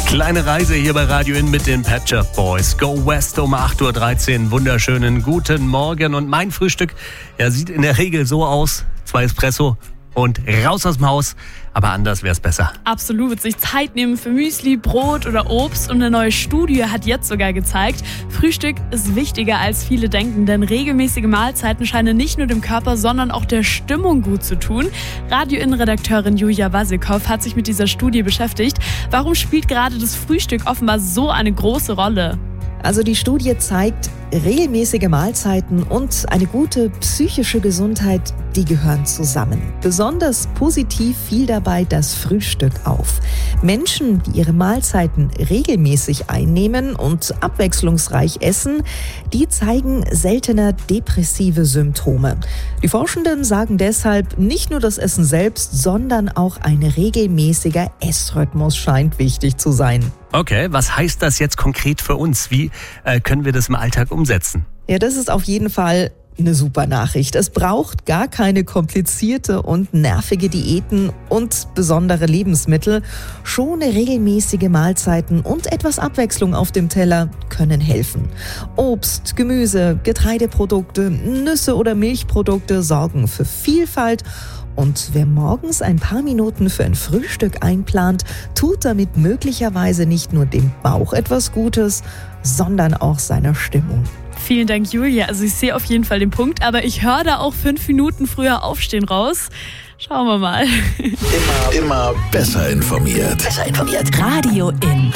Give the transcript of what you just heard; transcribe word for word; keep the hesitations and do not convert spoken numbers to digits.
Kleine Reise hier bei Radio In mit den Pet Shop Boys. Go West um acht Uhr dreizehn. Wunderschönen guten Morgen. Und mein Frühstück, ja, sieht in der Regel so aus. Zwei Espresso und raus aus dem Haus. Aber anders wäre es besser. Absolut. Sich Zeit nehmen für Müsli, Brot oder Obst. Und eine neue Studie hat jetzt sogar gezeigt, Frühstück ist wichtiger als viele denken. Denn regelmäßige Mahlzeiten scheinen nicht nur dem Körper, sondern auch der Stimmung gut zu tun. Radio-In-Redakteurin Julia Wasikow hat sich mit dieser Studie beschäftigt. Warum spielt gerade das Frühstück offenbar so eine große Rolle? Also die Studie zeigt, regelmäßige Mahlzeiten und eine gute psychische Gesundheit, die gehören zusammen. Besonders positiv fiel dabei das Frühstück auf. Menschen, die ihre Mahlzeiten regelmäßig einnehmen und abwechslungsreich essen, die zeigen seltener depressive Symptome. Die Forschenden sagen deshalb, nicht nur das Essen selbst, sondern auch ein regelmäßiger Essrhythmus scheint wichtig zu sein. Okay, was heißt das jetzt konkret für uns? Wie äh, können wir das im Alltag umsetzen? Ja, das ist auf jeden Fall eine super Nachricht. Es braucht gar keine komplizierte und nervige Diäten und besondere Lebensmittel. Schon regelmäßige Mahlzeiten und etwas Abwechslung auf dem Teller können helfen. Obst, Gemüse, Getreideprodukte, Nüsse oder Milchprodukte sorgen für Vielfalt. Und wer morgens ein paar Minuten für ein Frühstück einplant, tut damit möglicherweise nicht nur dem Bauch etwas Gutes, sondern auch seiner Stimmung. Vielen Dank, Julia. Also ich sehe auf jeden Fall den Punkt, aber ich höre da auch fünf Minuten früher aufstehen raus. Schauen wir mal. Immer, immer besser informiert. Besser informiert. Radio In.